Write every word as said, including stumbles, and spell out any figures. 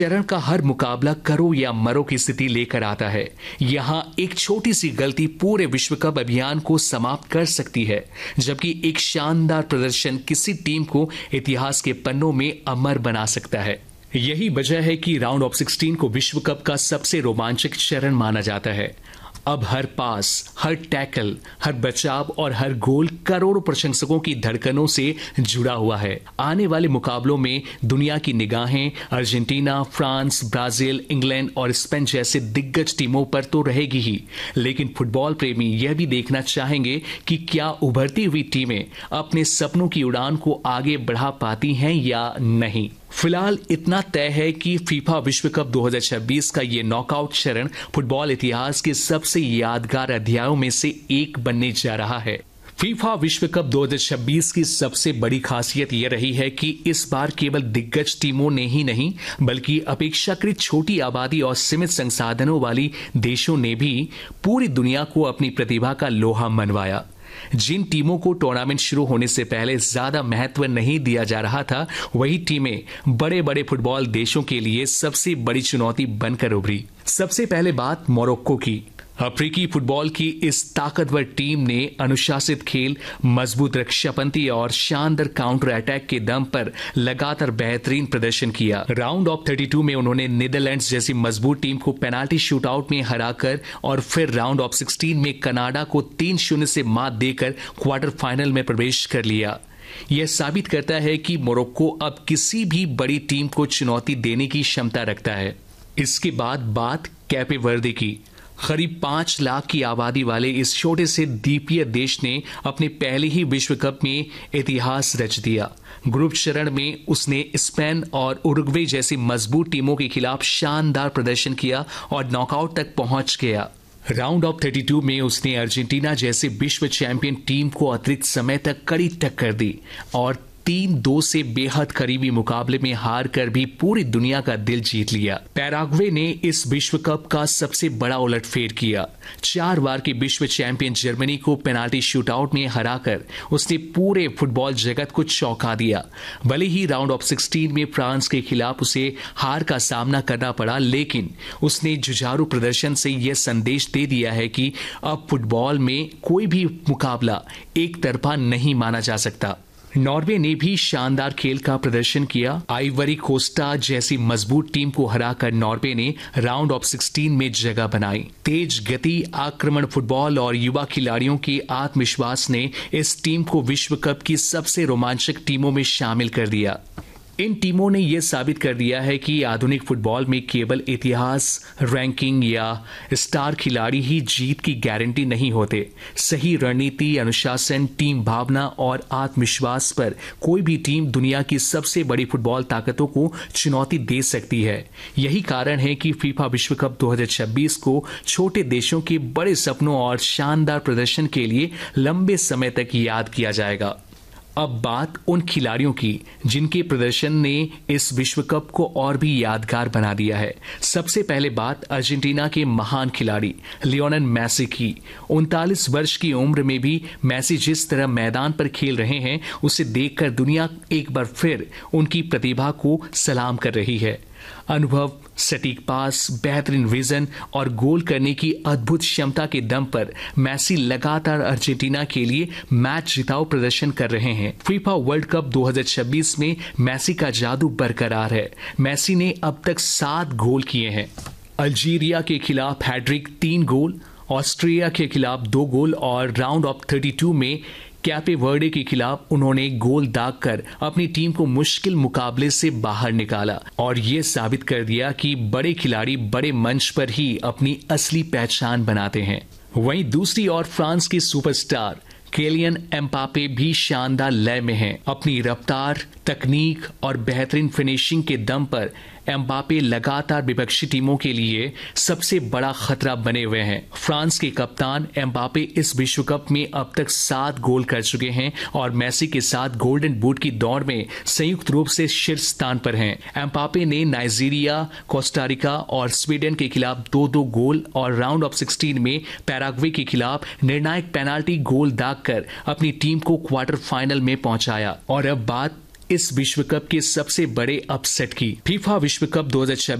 चरण का हर मुकाबला करो या मरो की स्थिति लेकर आता है। यहाँ एक छोटी सी गलती पूरे विश्व कप अभियान को समाप्त कर सकती है, जबकि एक शानदार प्रदर्शन किसी टीम को इतिहास के पन्नों में अमर बना सकता है। यही वजह है कि राउंड ऑफ सिक्सटीन को विश्व कप का सबसे रोमांचक चरण माना जाता है। अब हर पास, हर टैकल, हर बचाव और हर गोल करोड़ों प्रशंसकों की धड़कनों से जुड़ा हुआ है। आने वाले मुकाबलों में दुनिया की निगाहें अर्जेंटीना, फ्रांस, ब्राजील, इंग्लैंड और स्पेन जैसे दिग्गज टीमों पर तो रहेगी ही, लेकिन फुटबॉल प्रेमी यह भी देखना चाहेंगे कि क्या उभरती हुई टीमें अपने सपनों की उड़ान को आगे बढ़ा पाती हैं या नहीं। फिलहाल इतना तय है कि फीफा विश्व कप दो हज़ार छब्बीस का ये नॉकआउट चरण फुटबॉल इतिहास के सबसे यादगार अध्यायों में से एक बनने जा रहा है। फीफा विश्व कप दो हज़ार छब्बीस की सबसे बड़ी खासियत यह रही है कि इस बार केवल दिग्गज टीमों ने ही नहीं, बल्कि अपेक्षाकृत छोटी आबादी और सीमित संसाधनों वाली देशों ने भी पूरी दुनिया को अपनी प्रतिभा का लोहा मनवाया। जिन टीमों को टूर्नामेंट शुरू होने से पहले ज्यादा महत्व नहीं दिया जा रहा था, वही टीमें बड़े बड़े फुटबॉल देशों के लिए सबसे बड़ी चुनौती बनकर उभरी। सबसे पहले बात मोरक्को की। अफ्रीकी फुटबॉल की इस ताकतवर टीम ने अनुशासित खेल, मजबूत रक्षापंती और शानदार काउंटर अटैक के दम पर लगातार बेहतरीन प्रदर्शन किया। राउंड ऑफ बत्तीस में उन्होंने नीदरलैंड्स जैसी मजबूत टीम को पेनाल्टी शूटआउट में हराकर और फिर राउंड ऑफ सोलह में कनाडा को तीन शून्य से मात देकर क्वार्टर फाइनल में प्रवेश कर लिया। यह साबित करता है कि मोरक्को अब किसी भी बड़ी टीम को चुनौती देने की क्षमता रखता है। इसके बाद बात कैपे वर्दे की। करीब पांच लाख की आबादी वाले इस छोटे से द्वीपीय देश ने अपने पहले ही विश्व कप में इतिहास रच दिया। ग्रुप चरण में उसने स्पेन और उरुग्वे जैसी मजबूत टीमों के खिलाफ शानदार प्रदर्शन किया और नॉकआउट तक पहुंच गया। राउंड ऑफ बत्तीस में उसने अर्जेंटीना जैसे विश्व चैंपियन टीम को अतिरिक्त समय तक कड़ी टक्कर दी और तीन दो से बेहद करीबी मुकाबले में हार कर भी पूरी दुनिया का दिल जीत लिया। पैराग्वे ने इस विश्व कप का सबसे बड़ा उलटफेर किया। चार बार के विश्व चैंपियन जर्मनी को पेनाल्टी शूटआउट में हराकर उसने पूरे फुटबॉल जगत को चौंका दिया। भले ही राउंड ऑफ सोलह में फ्रांस के खिलाफ उसे हार का सामना करना पड़ा, लेकिन उसने जुझारू प्रदर्शन से यह संदेश दे दिया है कि अब फुटबॉल में कोई भी मुकाबला एक तरफा नहीं माना जा सकता। नॉर्वे ने भी शानदार खेल का प्रदर्शन किया। आइवरी कोस्टा जैसी मजबूत टीम को हराकर नॉर्वे ने राउंड ऑफ सोलह में जगह बनाई। तेज गति, आक्रमण फुटबॉल और युवा खिलाड़ियों के आत्मविश्वास ने इस टीम को विश्व कप की सबसे रोमांचक टीमों में शामिल कर दिया। इन टीमों ने यह साबित कर दिया है कि आधुनिक फुटबॉल में केवल इतिहास, रैंकिंग या स्टार खिलाड़ी ही जीत की गारंटी नहीं होते। सही रणनीति, अनुशासन, टीम भावना और आत्मविश्वास पर कोई भी टीम दुनिया की सबसे बड़ी फुटबॉल ताकतों को चुनौती दे सकती है। यही कारण है कि फीफा विश्व कप दो हज़ार छब्बीस को छोटे देशों के बड़े सपनों और शानदार प्रदर्शन के लिए लंबे समय तक याद किया जाएगा। अब बात उन खिलाड़ियों की जिनके प्रदर्शन ने इस विश्व कप को और भी यादगार बना दिया है। सबसे पहले बात अर्जेंटीना के महान खिलाड़ी लियोनेल मेसी की। उनतालीस वर्ष की उम्र में भी मेसी जिस तरह मैदान पर खेल रहे हैं, उसे देखकर दुनिया एक बार फिर उनकी प्रतिभा को सलाम कर रही है। अनुभव, सटीक पास, बेहतरीन विजन और गोल करने की अद्भुत क्षमता के दम पर मेसी लगातार अर्जेंटीना के लिए मैच जिताऊ प्रदर्शन कर रहे हैं। फीफा वर्ल्ड कप दो हज़ार छब्बीस में मेसी का जादू बरकरार है। मेसी ने अब तक सात गोल किए हैं। अल्जीरिया के खिलाफ हैट्रिक, तीन गोल, ऑस्ट्रिया के खिलाफ दो गोल और राउंड ऑफ बत्तीस में कैपे वर्डे के खिलाफ उन्होंने गोल दागकर अपनी टीम को मुश्किल मुकाबले से बाहर निकाला और ये साबित कर दिया कि बड़े खिलाड़ी बड़े मंच पर ही अपनी असली पहचान बनाते हैं। वहीं दूसरी ओर फ्रांस के सुपरस्टार किलियन एम्बापे भी शानदार लय में हैं। अपनी रफ्तार, तकनीक और बेहतरीन फिनिशिंग के दम पर एम्बापे लगातार विपक्षी टीमों के लिए सबसे बड़ा खतरा बने हुए हैं। फ्रांस के कप्तान एम्बापे इस विश्व कप में अब तक सात गोल कर चुके हैं और मेसी के साथ गोल्डन बूट की दौड़ में संयुक्त रूप से शीर्ष स्थान पर हैं। एम्बापे ने नाइजीरिया, कोस्टारिका और स्वीडन के खिलाफ दो दो गोल और राउंड ऑफ सोलह में पैराग्वे के खिलाफ निर्णायक पेनाल्टी गोल दागकर अपनी टीम को क्वार्टर फाइनल में पहुंचाया। और अब बात इस विश्व कप के सबसे बड़े अपसेट की। फीफा विश्व कप दो हज़ार